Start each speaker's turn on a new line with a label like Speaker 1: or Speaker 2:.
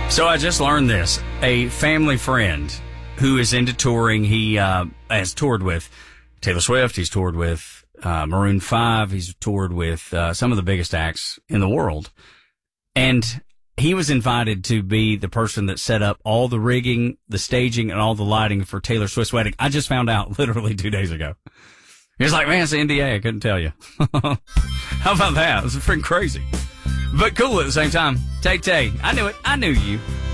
Speaker 1: So I just learned this. A family friend who is into touring, he has toured with Taylor Swift, he's toured with Maroon 5, he's toured with some of the biggest acts in the world. And he was invited to be the person that set up all the rigging, the staging, and all the lighting for Taylor Swift's wedding. I just found out literally 2 days ago. He was like, man, it's an NDA, I couldn't tell you. How about that? It was freaking crazy. But cool at the same time. Tay, I knew it. I knew you.